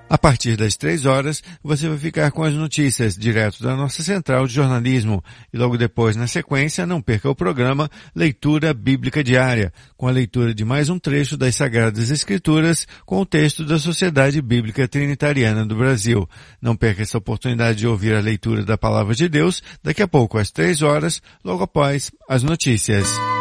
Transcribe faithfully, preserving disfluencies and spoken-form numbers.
A partir das três horas, você vai ficar com as notícias direto da nossa central de jornalismo. E logo depois, na sequência, não perca o programa Leitura Bíblica Diária, com a leitura de mais um trecho das Sagradas Escrituras com o texto da Sociedade Bíblica Trinitariana do Brasil. Não perca essa oportunidade de ouvir a leitura da Palavra de Deus daqui a pouco às três horas, logo após as notícias.